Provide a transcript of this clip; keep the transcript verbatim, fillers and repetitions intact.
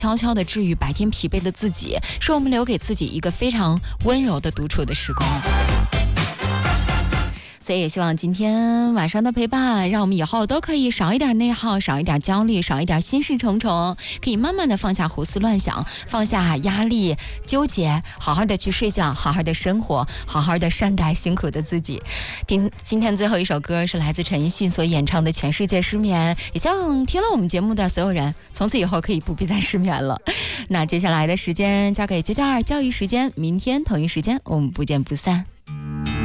悄悄地治愈白天疲惫的自己，是我们留给自己一个非常温柔的独处的时光。所以也希望今天晚上的陪伴，让我们以后都可以少一点内耗，少一点焦虑，少一点心事重重，可以慢慢的放下胡思乱想，放下压力纠结，好好的去睡觉，好好的生活，好好的善待辛苦的自己。今今天最后一首歌是来自陈奕迅所演唱的《全世界失眠》，也希望听了我们节目的所有人从此以后可以不必再失眠了。那接下来的时间交给接教二教育时间，明天同一时间我们不见不散。